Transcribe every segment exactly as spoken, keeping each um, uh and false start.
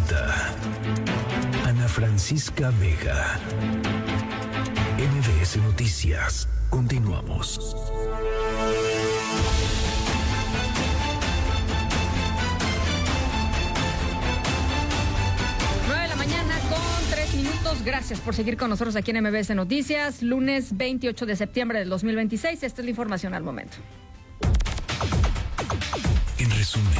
presenta Ana Francisca Vega. M B S Noticias. Continuamos. Gracias por seguir con nosotros aquí en M B S Noticias, lunes veintiocho de septiembre del dos mil veintiséis. Esta es la información al momento. En resumen.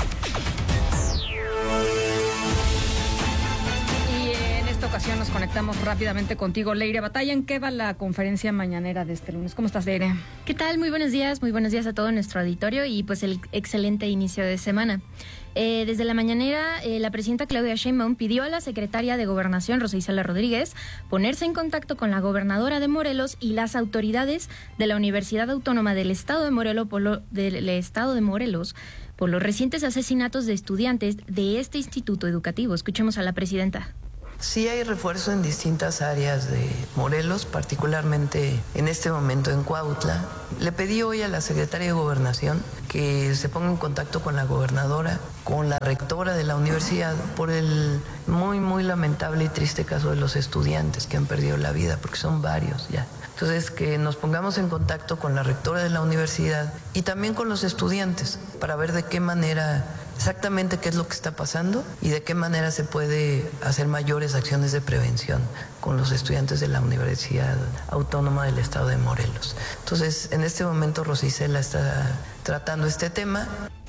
Y en esta ocasión nos conectamos rápidamente contigo, Leire Batalla. ¿En qué va la conferencia mañanera de este lunes? ¿Cómo estás, Leire? ¿Qué tal? Muy buenos días, muy buenos días a todo nuestro auditorio y pues el excelente inicio de semana. Eh, desde la mañanera, eh, la presidenta Claudia Sheinbaum pidió a la secretaria de Gobernación, Rosa Isela Rodríguez, ponerse en contacto con la gobernadora de Morelos y las autoridades de la Universidad Autónoma del Estado de Morelos por, lo, del Estado de Morelos por los recientes asesinatos de estudiantes de este instituto educativo. Escuchemos a la presidenta. Sí hay refuerzo en distintas áreas de Morelos, particularmente en este momento en Cuautla. Le pedí hoy a la secretaria de Gobernación que se ponga en contacto con la gobernadora, con la rectora de la universidad, por el muy, muy lamentable y triste caso de los estudiantes que han perdido la vida, porque son varios ya. Entonces, que nos pongamos en contacto con la rectora de la universidad y también con los estudiantes para ver de qué manera, exactamente qué es lo que está pasando y de qué manera se puede hacer mayores acciones de prevención con los estudiantes de la Universidad Autónoma del Estado de Morelos. Entonces, en este momento Rosa Isela está tratando este tema.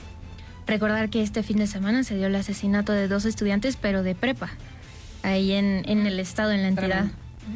Recordar que este fin de semana se dio el asesinato de dos estudiantes, pero de prepa, ahí en, en el estado, en la entidad.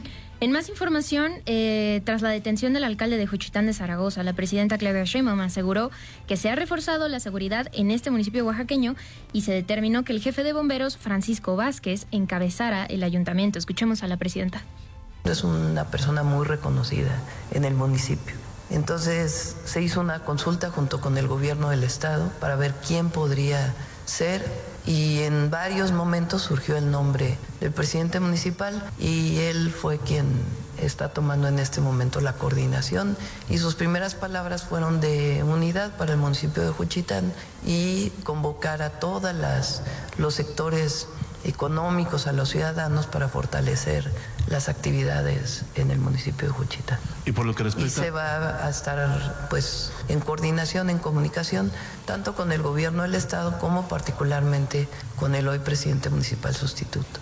En más información, eh, tras la detención del alcalde de Juchitán de Zaragoza, la presidenta Claudia Sheinbaum aseguró que se ha reforzado la seguridad en este municipio oaxaqueño y se determinó que el jefe de bomberos, Francisco Vázquez, encabezara el ayuntamiento. Escuchemos a la presidenta. Es una persona muy reconocida en el municipio. Entonces se hizo una consulta junto con el gobierno del estado para ver quién podría ser. Y en varios momentos surgió el nombre del presidente municipal y él fue quien está tomando en este momento la coordinación y sus primeras palabras fueron de unidad para el municipio de Juchitán y convocar a todos los sectores económicos, a los ciudadanos para fortalecer las actividades en el municipio de Juchitán. Y por lo que respecta... Y se va a estar pues en coordinación, en comunicación, tanto con el gobierno del estado como particularmente con el hoy presidente municipal sustituto.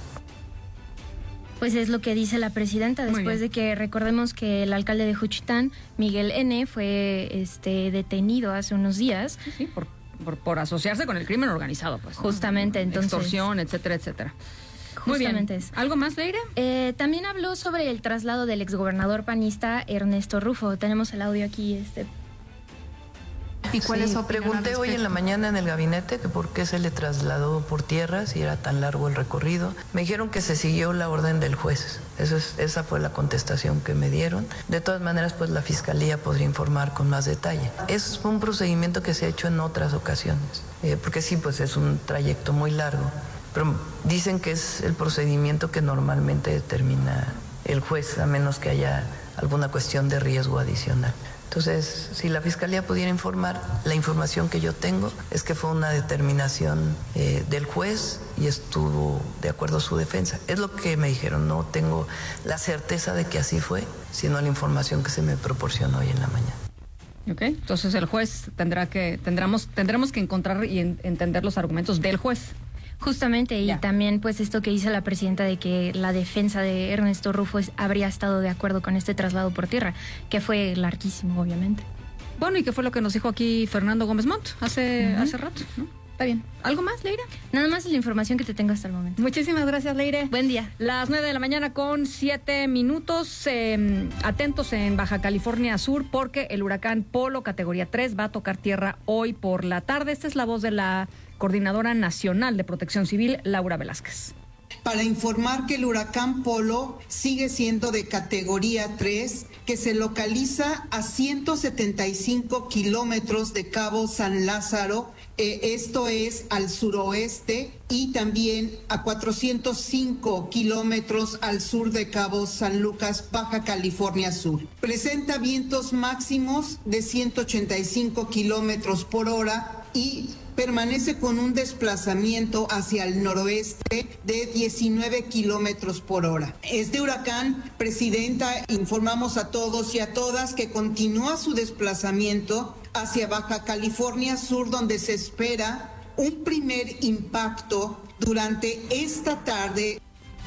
Pues es lo que dice la presidenta, después de que recordemos que el alcalde de Juchitán, Miguel N., fue este detenido hace unos días. Sí, por, por, por asociarse con el crimen organizado, pues. Justamente, ¿no? entonces... Extorsión, etcétera, etcétera. Muy Justamente bien. Es. ¿Algo más, Leire? Eh, también habló sobre el traslado del exgobernador panista Ernesto Rufo. Tenemos el audio aquí. Este. ¿Y cuál sí, es su opinión? Pregunté hoy en la mañana en el gabinete que por qué se le trasladó por tierra, si era tan largo el recorrido. Me dijeron que se siguió la orden del juez. Eso es, esa fue la contestación que me dieron. De todas maneras, pues la fiscalía podría informar con más detalle. Es un procedimiento que se ha hecho en otras ocasiones, eh, porque sí, pues es un trayecto muy largo. Pero dicen que es el procedimiento que normalmente determina el juez, a menos que haya alguna cuestión de riesgo adicional. Entonces, si la Fiscalía pudiera informar, la información que yo tengo es que fue una determinación eh, del juez y estuvo de acuerdo a su defensa. Es lo que me dijeron, no tengo la certeza de que así fue, sino la información que se me proporcionó hoy en la mañana. Ok, entonces el juez tendrá que, tendremos, tendremos que encontrar y en, entender los argumentos del juez. Justamente, y ya. También pues esto que dice la presidenta de que la defensa de Ernesto Rufo es, habría estado de acuerdo con este traslado por tierra, que fue larguísimo, obviamente. Bueno, y que fue lo que nos dijo aquí Fernando Gómez Montt hace, uh-huh. hace rato, ¿no? Está bien. ¿Algo más, Leire? Nada más es la información que te tengo hasta el momento. Muchísimas gracias, Leire. Buen día. Las nueve de la mañana con siete minutos. Eh, atentos en Baja California Sur porque el huracán Polo categoría tres va a tocar tierra hoy por la tarde. Esta es la voz de la Coordinadora Nacional de Protección Civil, Laura Velázquez. Para informar que el huracán Polo sigue siendo de categoría tres, que se localiza a ciento setenta y cinco kilómetros de Cabo San Lázaro, Eh, esto es al suroeste y también a cuatrocientos cinco kilómetros al sur de Cabo San Lucas, Baja California Sur. Presenta vientos máximos de ciento ochenta y cinco kilómetros por hora y permanece con un desplazamiento hacia el noroeste de diecinueve kilómetros por hora. Este huracán, Presidenta, informamos a todos y a todas que continúa su desplazamiento hacia Baja California Sur, donde se espera un primer impacto durante esta tarde.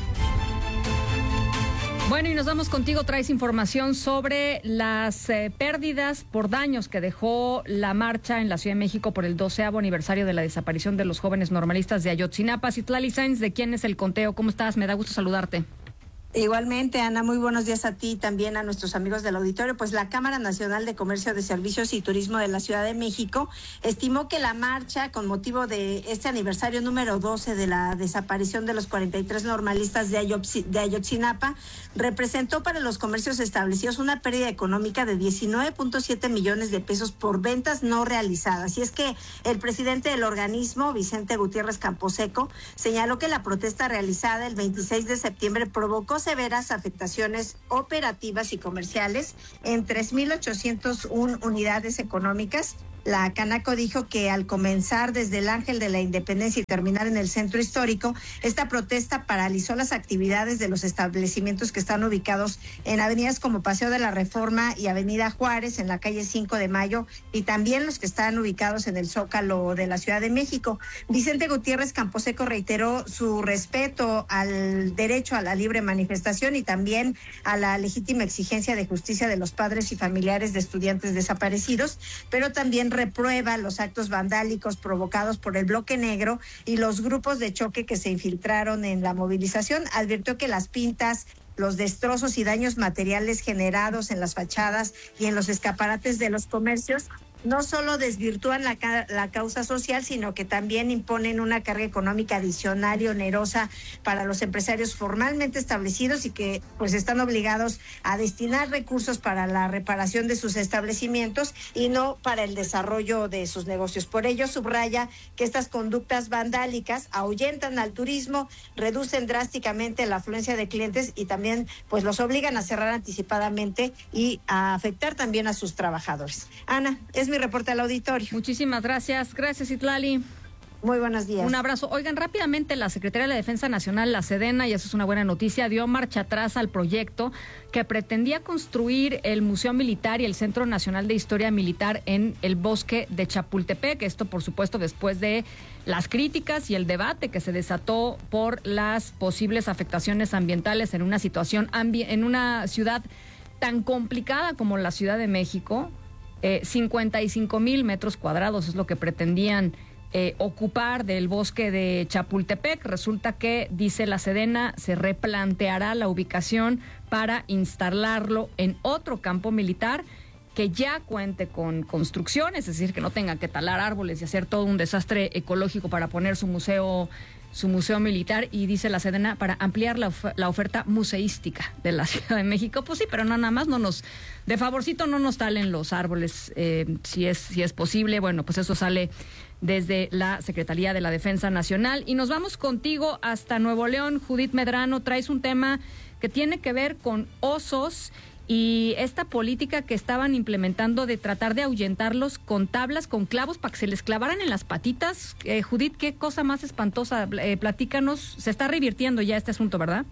Bueno, y nos vamos contigo, traes información sobre las eh, pérdidas por daños que dejó la marcha en la Ciudad de México por el doceavo aniversario de la desaparición de los jóvenes normalistas de Ayotzinapa. Citlali Sáenz, ¿de quién es el conteo? ¿Cómo estás? Me da gusto saludarte. Igualmente, Ana, muy buenos días a ti y también a nuestros amigos del auditorio. Pues la Cámara Nacional de Comercio de Servicios y Turismo de la Ciudad de México estimó que la marcha, con motivo de este aniversario número doce de la desaparición de los cuarenta y tres normalistas de, Ayotzi, de Ayotzinapa, representó para los comercios establecidos una pérdida económica de diecinueve punto siete millones de pesos por ventas no realizadas. Y es que el presidente del organismo, Vicente Gutiérrez Camposeco, señaló que la protesta realizada el veintiséis de septiembre provocó severas afectaciones operativas y comerciales en tres mil ochocientas una unidades económicas. La Canaco dijo que al comenzar desde el Ángel de la Independencia y terminar en el centro histórico, esta protesta paralizó las actividades de los establecimientos que están ubicados en avenidas como Paseo de la Reforma y Avenida Juárez, en la calle cinco de mayo, y también los que están ubicados en el Zócalo de la Ciudad de México. Vicente Gutiérrez Camposeco reiteró su respeto al derecho a la libre manifestación y también a la legítima exigencia de justicia de los padres y familiares de estudiantes desaparecidos, pero también reprueba los actos vandálicos provocados por el Bloque Negro y los grupos de choque que se infiltraron en la movilización. Advirtió que las pintas, los destrozos y daños materiales generados en las fachadas y en los escaparates de los comercios no solo desvirtúan la, la causa social, sino que también imponen una carga económica adicional y onerosa para los empresarios formalmente establecidos y que pues están obligados a destinar recursos para la reparación de sus establecimientos y no para el desarrollo de sus negocios. Por ello, subraya que estas conductas vandálicas ahuyentan al turismo, reducen drásticamente la afluencia de clientes y también pues los obligan a cerrar anticipadamente y a afectar también a sus trabajadores. Ana, es mi reporte al auditorio. Muchísimas gracias. Gracias, Citlali. Muy buenos días. Un abrazo. Oigan, rápidamente, la Secretaría de la Defensa Nacional, la Sedena, y eso es una buena noticia, dio marcha atrás al proyecto que pretendía construir el Museo Militar y el Centro Nacional de Historia Militar en el bosque de Chapultepec. Esto, por supuesto, después de las críticas y el debate que se desató por las posibles afectaciones ambientales en una situación, ambi- en una ciudad tan complicada como la Ciudad de México. Eh, cincuenta y cinco mil metros cuadrados es lo que pretendían eh, ocupar del bosque de Chapultepec. Resulta que, dice la Sedena, se replanteará la ubicación para instalarlo en otro campo militar que ya cuente con construcción, es decir, que no tenga que talar árboles y hacer todo un desastre ecológico para poner su museo su museo militar, y dice la Sedena, para ampliar la, of- la oferta museística de la Ciudad de México. Pues sí, pero no, nada más no nos, de favorcito no nos talen los árboles, eh, si es, si es posible. Bueno, pues eso sale desde la Secretaría de la Defensa Nacional. Y nos vamos contigo hasta Nuevo León. Judith Medrano, traes un tema que tiene que ver con osos y esta política que estaban implementando de tratar de ahuyentarlos con tablas, con clavos, para que se les clavaran en las patitas. Eh, Judith, qué cosa más espantosa. Eh, platícanos, se está revirtiendo ya este asunto, ¿verdad?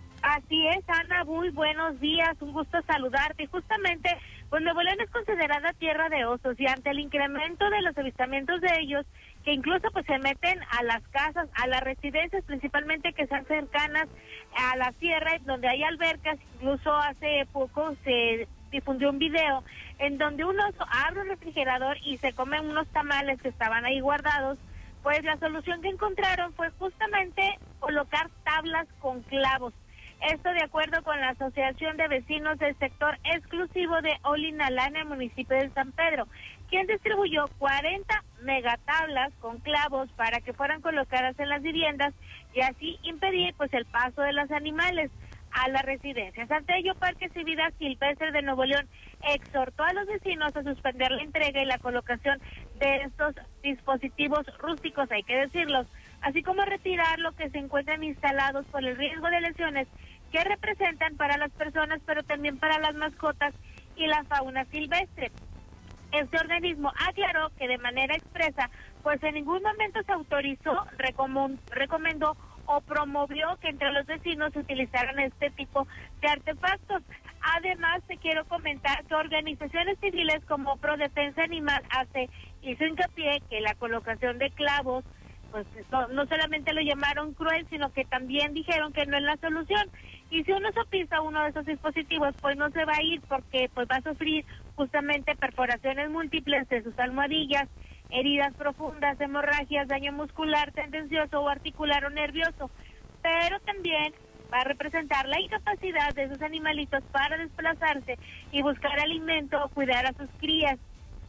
Así es, Ana, muy buenos días, un gusto saludarte. Y justamente, pues Nuevo León es considerada tierra de osos y ante el incremento de los avistamientos de ellos, que incluso pues se meten a las casas, a las residencias principalmente que están cercanas a la sierra, donde hay albercas. Incluso hace poco se difundió un video en donde un oso abre un refrigerador y se come unos tamales que estaban ahí guardados. Pues la solución que encontraron fue justamente colocar tablas con clavos. Esto de acuerdo con la Asociación de Vecinos del Sector Exclusivo de Olinalá en el municipio de San Pedro, quien distribuyó cuarenta megatablas con clavos para que fueran colocadas en las viviendas y así impedir pues el paso de los animales a las residencias. Ante ello, Parques y Vida Silvestre de Nuevo León exhortó a los vecinos a suspender la entrega y la colocación de estos dispositivos rústicos, hay que decirlos, así como retirar lo que se encuentran instalados por el riesgo de lesiones que representan para las personas, pero también para las mascotas y la fauna silvestre. Este organismo aclaró que de manera expresa, pues en ningún momento se autorizó, recomendó o promovió que entre los vecinos se utilizaran este tipo de artefactos. Además, te quiero comentar que organizaciones civiles como Pro Defensa Animal hace hizo hincapié que la colocación de clavos, pues no, no solamente lo llamaron cruel, sino que también dijeron que no es la solución. Y si uno sopisa uno de esos dispositivos, pues no se va a ir porque pues va a sufrir justamente perforaciones múltiples de sus almohadillas, heridas profundas, hemorragias, daño muscular, tendencioso o articular o nervioso. Pero también va a representar la incapacidad de esos animalitos para desplazarse y buscar alimento o cuidar a sus crías.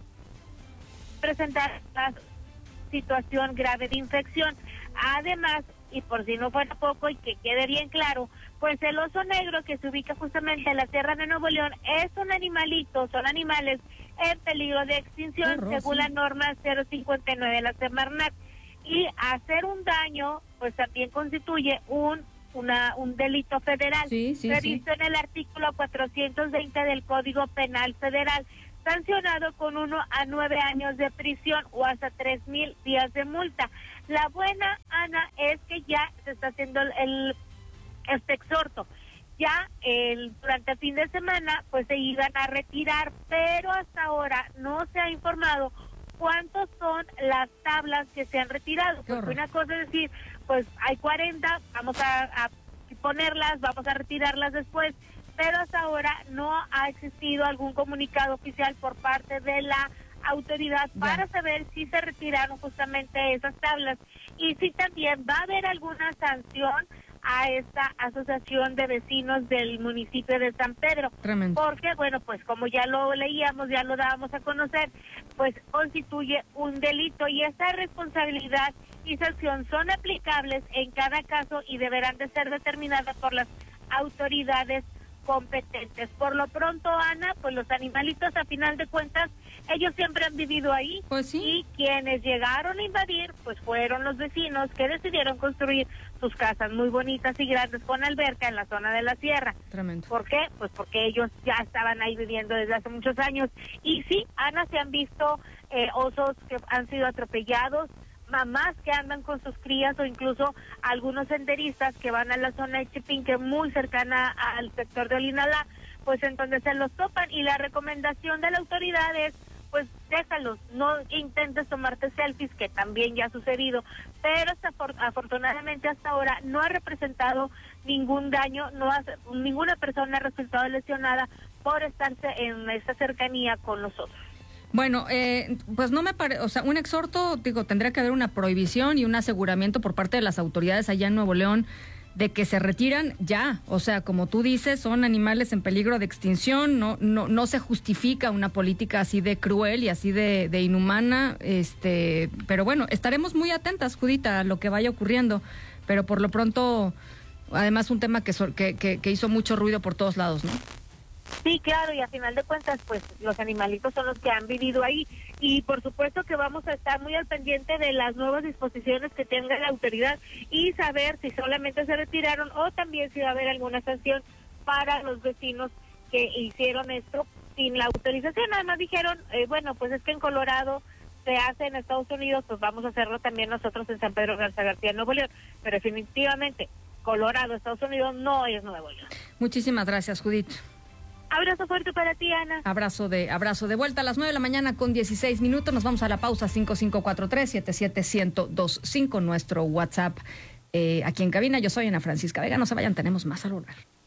Presentar la situación grave de infección. Además, y por si no fuera poco y que quede bien claro, pues el oso negro que se ubica justamente en la Sierra de Nuevo León es un animalito, son animales en peligro de extinción, Claro, según sí. la norma cero cincuenta y nueve de la Semarnat. Y hacer un daño, pues también constituye un una un delito federal, Sí, sí, previsto sí. en el artículo cuatrocientos veinte del Código Penal Federal, sancionado con uno a nueve años de prisión o hasta tres mil días de multa. La buena, Ana, es que ya se está haciendo el, el este exhorto. Ya el durante el fin de semana pues se iban a retirar, pero hasta ahora no se ha informado cuántos son las tablas que se han retirado. Qué Porque horror. una cosa es decir, pues hay cuarenta, vamos a, a ponerlas, vamos a retirarlas después, pero hasta ahora no ha existido algún comunicado oficial por parte de la autoridad Ya. para saber si se retiraron justamente esas tablas y si también va a haber alguna sanción a esta asociación de vecinos del municipio de San Pedro. Tremendo. Porque, bueno, pues como ya lo leíamos, ya lo dábamos a conocer, pues constituye un delito y esa responsabilidad y sanción son aplicables en cada caso y deberán de ser determinadas por las autoridades competentes. Por lo pronto, Ana, pues los animalitos a final de cuentas, ellos siempre han vivido ahí. Pues sí. Y quienes llegaron a invadir, pues fueron los vecinos que decidieron construir sus casas muy bonitas y grandes con alberca en la zona de la sierra. Tremendo. ¿Por qué? Pues porque ellos ya estaban ahí viviendo desde hace muchos años. Y sí, Ana, se han visto eh, osos que han sido atropellados, mamás que andan con sus crías o incluso algunos senderistas que van a la zona de Chipinque, muy cercana al sector de Olinalá, pues en donde se los topan. Y la recomendación de la autoridad es, pues déjalos, no intentes tomarte selfies, que también ya ha sucedido, pero hasta for- afortunadamente hasta ahora no ha representado ningún daño, no ha, ninguna persona ha resultado lesionada por estarse en esta cercanía con nosotros. Bueno, eh, pues no me parece, o sea, un exhorto, digo, tendría que haber una prohibición y un aseguramiento por parte de las autoridades allá en Nuevo León de que se retiran ya, o sea, como tú dices, son animales en peligro de extinción, no no no se justifica una política así de cruel y así de, de inhumana, este, pero bueno, estaremos muy atentas, Judita, a lo que vaya ocurriendo, pero por lo pronto, además un tema que, so- que, que, que hizo mucho ruido por todos lados, ¿no? Sí, claro, y a final de cuentas, pues los animalitos son los que han vivido ahí y por supuesto que vamos a estar muy al pendiente de las nuevas disposiciones que tenga la autoridad y saber si solamente se retiraron o también si va a haber alguna sanción para los vecinos que hicieron esto sin la autorización. Además dijeron, eh, bueno, pues es que en Colorado se hace en Estados Unidos, pues vamos a hacerlo también nosotros en San Pedro Garza García, Nuevo León, pero definitivamente Colorado, Estados Unidos no es Nuevo León. Muchísimas gracias, Judith. Abrazo fuerte para ti, Ana. Abrazo de abrazo de vuelta a las nueve de la mañana con dieciséis minutos. Nos vamos a la pausa. Cinco cinco cuatro tres siete siete uno cero dos cinco, nuestro WhatsApp eh, aquí en cabina. Yo soy Ana Francisca Vega. No se vayan, tenemos más al volver.